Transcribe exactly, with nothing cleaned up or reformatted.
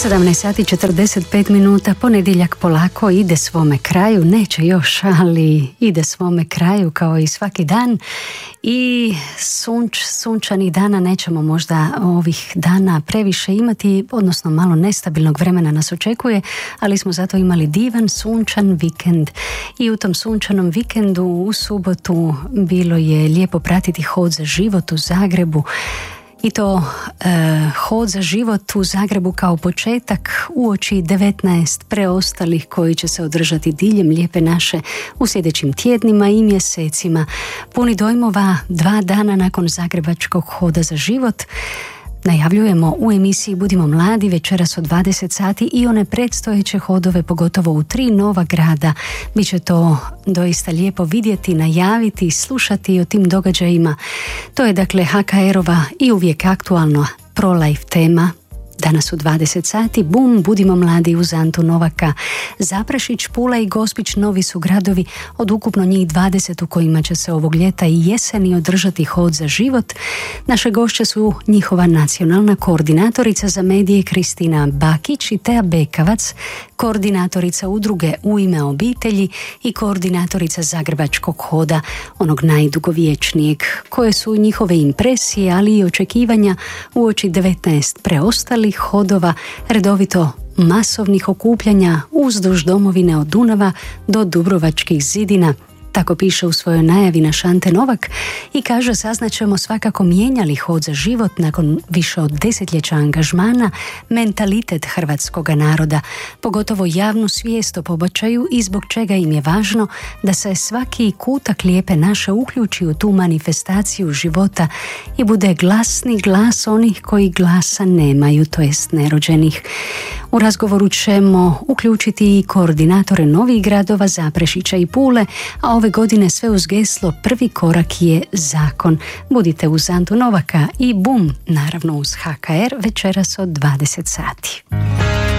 sedamnaest sati četrdeset pet minuta, ponedjeljak polako ide svome kraju, neće još, ali ide svome kraju kao i svaki dan. I sunč, sunčanih dana nećemo možda ovih dana previše imati, odnosno malo nestabilnog vremena nas očekuje, ali smo zato imali divan sunčan vikend. I u tom sunčanom vikendu u subotu bilo je lijepo pratiti hod za život u Zagrebu. I to e, hod za život u Zagrebu kao početak uoči devetnaest preostalih koji će se održati diljem Lijepe naše u sljedećim tjednima i mjesecima. Puni dojmova dva dana nakon Zagrebačkog hoda za život. Najavljujemo u emisiji Budimo mladi večeras od dvadeset sati i one predstojeće hodove, pogotovo u tri nova grada. Biće to doista lijepo vidjeti, najaviti, slušati o tim događajima. To je dakle ha ka erova i uvijek aktualno pro-life tema. Danas u dvadeset sati, bum, Budimo mladi uz Antu Novaka. Zaprešić, Pula i Gospić novi su gradovi od ukupno njih dvadeset u kojima će se ovog ljeta i jeseni održati hod za život. Naše gošće su njihova nacionalna koordinatorica za medije Kristina Bakić i Teja Bekavac, koordinatorica udruge U ime obitelji i koordinatorica Zagrebačkog hoda, onog najdugovječnijeg. Koje su njihove impresije, ali i očekivanja uoči devetnaest preostalih hodova, redovito masovnih okupljanja uzduž domovine od Dunava do Dubrovačkih zidina. Tako piše u svojoj najavi naš Ante Novak i kaže, saznaćemo svakako mijenjali hod za život nakon više od desetljeća angažmana, mentalitet hrvatskoga naroda, pogotovo javnu svijest o pobačaju i zbog čega im je važno da se svaki kutak Lijepe naše uključi u tu manifestaciju života i bude glasni glas onih koji glasa nemaju, to jest nerođenih. U razgovoru ćemo uključiti i koordinatore novih gradova Zaprešića i Pule, a ove godine sve uz geslo prvi korak je zakon. Budite uz Antu Novaka i bum, naravno uz ha ka er večeras od dvadeset sati.